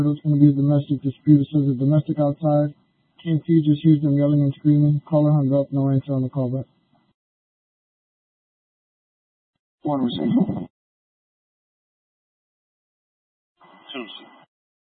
It's going to be a domestic dispute. It says a domestic outside. TNT just hears them yelling and screaming. Caller hung up. No answer on the callback. One receiver. Two.